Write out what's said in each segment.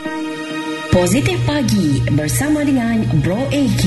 Positif Pagi bersama dengan Bro AK.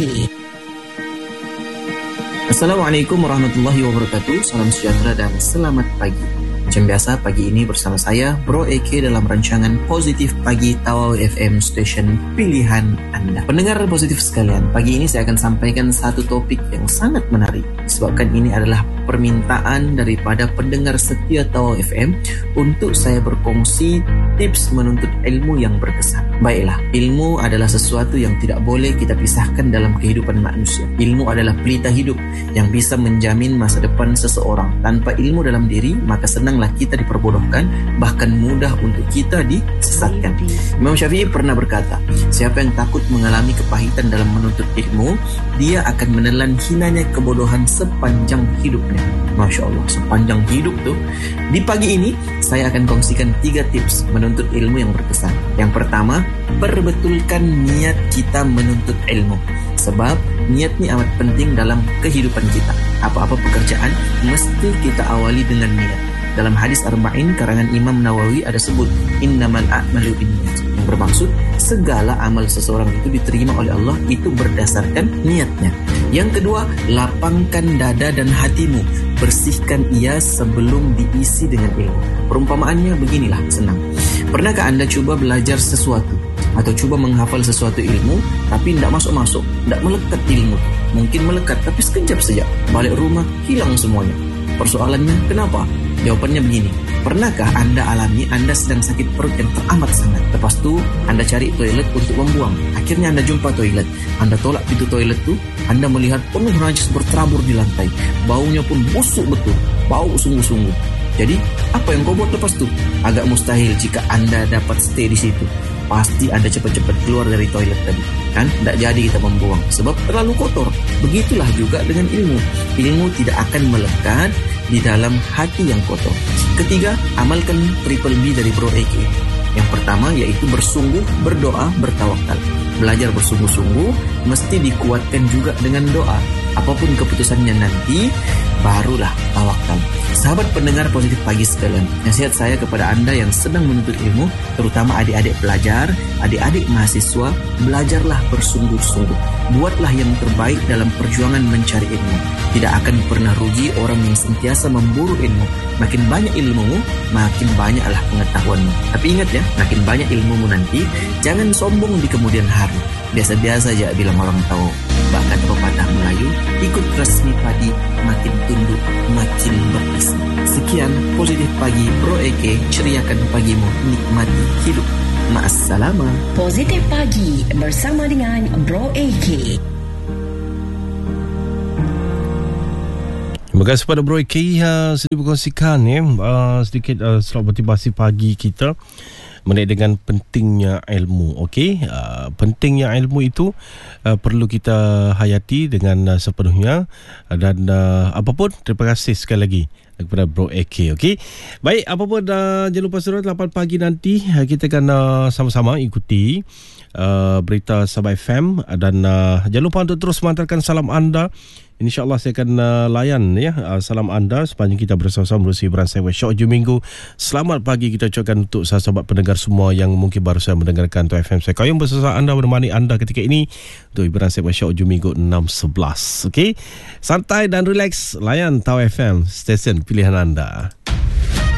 Assalamualaikum warahmatullahi wabarakatuh. Salam sejahtera dan selamat pagi. Macam biasa, pagi ini bersama saya Bro AK dalam rancangan Positif Pagi Tawau FM Station Pilihan Anda. Pendengar positif sekalian, pagi ini saya akan sampaikan satu topik yang sangat menarik, disebabkan ini adalah permintaan daripada pendengar setia Tawau FM untuk saya berkongsi tips menuntut ilmu yang berkesan. Baiklah, ilmu adalah sesuatu yang tidak boleh kita pisahkan dalam kehidupan manusia. Ilmu adalah pelita hidup yang bisa menjamin masa depan seseorang. Tanpa ilmu dalam diri, maka senanglah kita diperbodohkan, bahkan mudah untuk kita disesatkan. Imam Syafi'i pernah berkata, siapa yang takut mengalami kepahitan dalam menuntut ilmu, dia akan menelan hinanya kebodohan sepanjang hidupnya. Masya Allah, sepanjang hidup tuh. Di pagi ini, saya akan kongsikan 3 tips menuntut ilmu yang berkesan. Yang pertama, perbetulkan niat kita menuntut ilmu. Sebab niat ni amat penting dalam kehidupan kita. Apa-apa pekerjaan mesti kita awali dengan niat. Dalam hadis Arba'in karangan Imam Nawawi ada sebut innamal a'malu binniyat, yang bermaksud segala amal seseorang itu diterima oleh Allah itu berdasarkan niatnya. Yang kedua, lapangkan dada dan hatimu, bersihkan ia sebelum diisi dengan ilmu. Perumpamaannya beginilah, senang. Pernahkah Anda cuba belajar sesuatu atau cuba menghafal sesuatu ilmu tapi tidak masuk-masuk, tidak melekat ilmu? Mungkin melekat tapi sekejap saja, balik rumah hilang semuanya. Persoalannya kenapa? Jawabannya begini. Pernahkah Anda alami Anda sedang sakit perut yang teramat sangat? Lepas tu Anda cari toilet untuk membuang. Akhirnya Anda jumpa toilet. Anda tolak pintu toilet tu, Anda melihat penuh najis berterabur di lantai. Baunya pun busuk betul. Bau sungguh-sungguh. Jadi, apa yang kau buat lepas tu? Agak mustahil jika Anda dapat stay di situ. Pasti Anda cepat-cepat keluar dari toilet tadi. Kan? Tak jadi kita membuang. Sebab terlalu kotor. Begitulah juga dengan ilmu. Ilmu tidak akan melekat di dalam hati yang kotor. Ketiga, amalkan triple B dari Bro AK. Yang pertama yaitu bersungguh, berdoa, bertawakal. Belajar bersungguh-sungguh mesti dikuatkan juga dengan doa. Apapun keputusannya nanti, barulah tawakal. Sahabat pendengar positif pagi sekalian, nasihat saya kepada Anda yang sedang menuntut ilmu, terutama adik-adik pelajar, adik-adik mahasiswa, belajarlah bersungguh-sungguh. Buatlah yang terbaik dalam perjuangan mencari ilmu. Tidak akan pernah rugi orang yang sentiasa memburu ilmu. Makin banyak ilmumu, makin banyaklah pengetahuanmu. Tapi ingat ya, makin banyak ilmumu nanti, jangan sombong di kemudian hari. Biasa-biasa aja bilang orang tahu. Bahkan pepatah Melayu, ikut resmi padi, makin tunduk, makin berisi. Sekian Positif Pagi Bro AK, ceriakan pagimu, nikmati hidup. Ma'assalama. Positif Pagi bersama dengan Bro AK. Terima kasih kepada Bro AK sudah berkongsikan sedikit soal motivasi pagi kita mengenai dengan pentingnya ilmu. Okey, pentingnya ilmu itu perlu kita hayati dengan sepenuhnya dan apapun, terima kasih sekali lagi kepada Bro AK. Okey, baik, apapun jangan lupa surat 8 pagi nanti kita akan sama-sama ikuti berita Sabah FM dan jangan lupa untuk terus mengantarkan salam anda. InsyaAllah saya akan layan salam anda sepanjang kita bersama-sama berusia beransai Syok Hujung Minggu. Selamat pagi kita ucapkan untuk sahabat pendengar semua yang mungkin baru saja mendengarkan Tawau FM. Saya kayung bersama anda, menemani anda ketika ini untuk beransai Syok Hujung Minggu 6.11. Okey, santai dan relax, layan Tawau FM, stesen pilihan anda.